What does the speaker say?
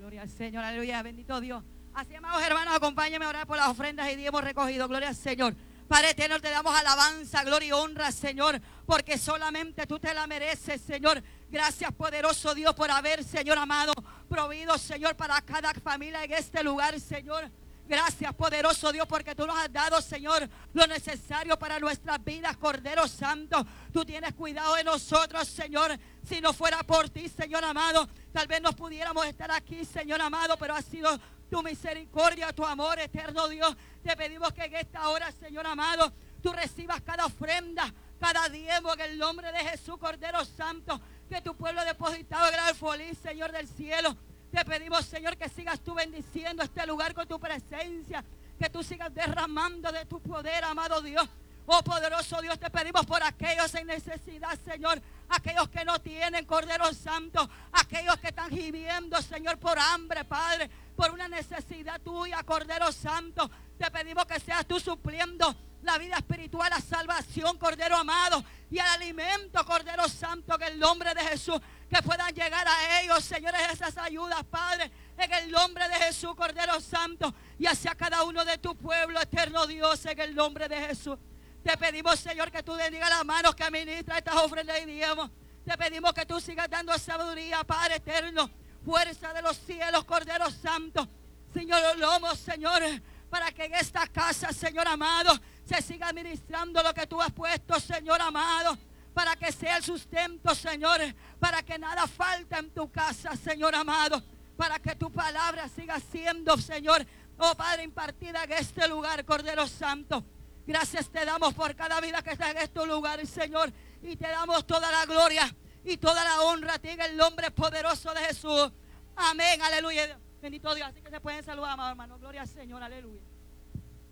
Gloria al Señor, aleluya, bendito Dios. Así, amados hermanos, acompáñenme a orar por las ofrendas y diezmos recogidos. Gloria al Señor. Padre eterno, te damos alabanza, gloria y honra, Señor, porque solamente tú te la mereces, Señor. Gracias, poderoso Dios, por haber, Señor amado, provido, Señor, para cada familia en este lugar, Señor. Gracias, poderoso Dios, porque tú nos has dado, Señor, lo necesario para nuestras vidas, Cordero Santo. Tú tienes cuidado de nosotros, Señor. Si no fuera por ti, Señor amado, tal vez no pudiéramos estar aquí, Señor amado, pero ha sido tu misericordia, tu amor eterno, Dios. Te pedimos que en esta hora, Señor amado, tú recibas cada ofrenda, cada diezmo en el nombre de Jesús, Cordero Santo. Que tu pueblo depositado en el alfolí, Señor del cielo. Te pedimos, Señor, que sigas tú bendiciendo este lugar con tu presencia. Que tú sigas derramando de tu poder, amado Dios. Oh poderoso Dios, te pedimos por aquellos en necesidad, Señor. Aquellos que no tienen, Cordero Santo. Aquellos que están gimiendo, Señor, por hambre, Padre. Por una necesidad tuya, Cordero Santo. Te pedimos que seas tú supliendo la vida espiritual, la salvación, Cordero amado. Y el alimento, Cordero Santo, en el nombre de Jesús. Que puedan llegar a ellos, señores, esas ayudas, Padre, en el nombre de Jesús, Cordero Santo, y hacia cada uno de tu pueblo, eterno Dios, en el nombre de Jesús. Te pedimos, Señor, que tú bendigas las manos que administra estas ofrendas y diezmos. Te pedimos que tú sigas dando sabiduría, Padre eterno, fuerza de los cielos, Cordero Santo. Señor, los lomos, Señor, para que en esta casa, Señor amado, se siga administrando lo que tú has puesto, Señor amado. Para que sea el sustento, Señor, para que nada falte en tu casa, Señor amado, para que tu palabra siga siendo, Señor, oh Padre, impartida en este lugar, Cordero Santo. Gracias te damos por cada vida que está en este lugar, Señor, y te damos toda la gloria y toda la honra a ti en el nombre poderoso de Jesús. Amén, aleluya. Bendito Dios, así que se pueden saludar, amados hermanos. Gloria al Señor, aleluya.